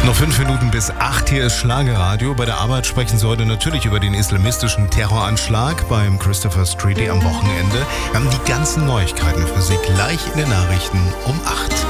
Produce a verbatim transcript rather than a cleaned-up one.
Noch fünf Minuten bis acht, hier ist Schlagerradio. Bei der Arbeit sprechen Sie heute natürlich über den islamistischen Terroranschlag beim Christopher Street am Wochenende. Wir haben die ganzen Neuigkeiten für Sie gleich in den Nachrichten um acht.